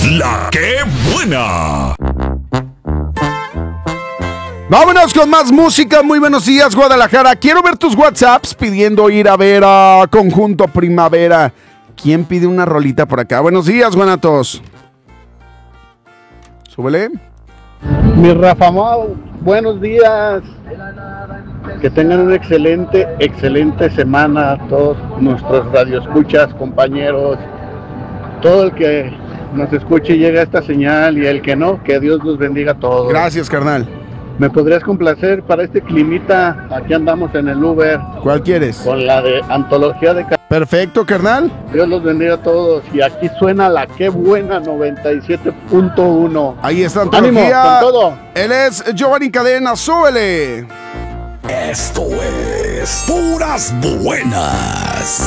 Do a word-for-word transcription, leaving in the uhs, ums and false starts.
La que buena. Vámonos con más música. Muy buenos días, Guadalajara. Quiero ver tus WhatsApps pidiendo ir a ver a Conjunto Primavera. ¿Quién pide una rolita por acá? Buenos días, Guanatos. Súbele. Mi Rafa Mau, buenos días. Que tengan una excelente, excelente semana todos nuestros radioescuchas, compañeros. Todo el que nos escuche y llegue a esta señal y el que no, que Dios los bendiga a todos. Gracias, carnal. ¿Me podrías complacer para este climita? Aquí andamos en el Uber. ¿Cuál quieres? Con la de Antología de... Perfecto, carnal. Dios los bendiga a todos. Y aquí suena la que buena noventa y siete punto uno. Ahí está Antología. Antología. Ánimo, con todo. Él es Giovanni Cadena. Súbele. Esto es Puras Buenas.